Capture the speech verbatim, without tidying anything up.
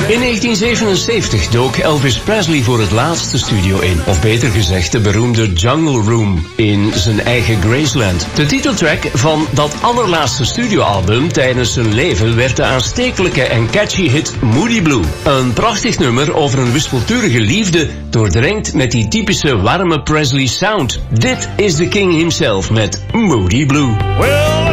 In negentien zevenenzeventig dook Elvis Presley voor het laatst de studio in. Of beter gezegd de beroemde Jungle Room in zijn eigen Graceland. De titeltrack van dat allerlaatste studioalbum tijdens zijn leven werd de aanstekelijke en catchy hit Moody Blue. Een prachtig nummer over een wispelturige liefde, doordrenkt met die typische warme Presley sound. Dit is de King himself met Moody Blue. Well,